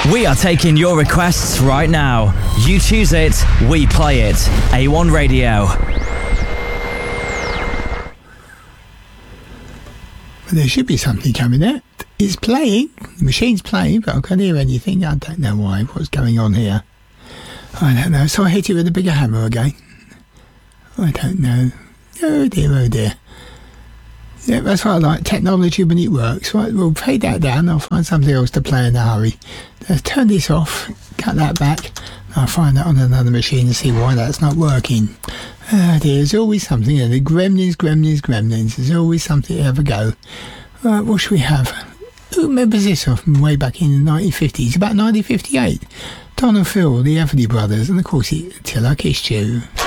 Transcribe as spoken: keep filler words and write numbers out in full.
We are taking your requests right now. You choose it, we play it. A one Radio. There should be something coming out. It's playing. The machine's playing, but I can't hear anything. I don't know why. What's going on here? I don't know. So I hit it with a bigger hammer again. I don't know. Oh dear, oh dear. Yeah, that's what I like. Technology when it works. Right, we'll fade that down. I'll find something else to play in a hurry. Let's turn this off. Cut that back. I'll find that on another machine and see why that's not working. Oh dear, there's always something. And the gremlins, gremlins, gremlins. There's always something to ever go. Right, what should we have? Who remembers this off from way back in the nineteen fifties? About nineteen fifty-eight. Don and Phil, the Everly Brothers, and of course, it, Till I Kissed You.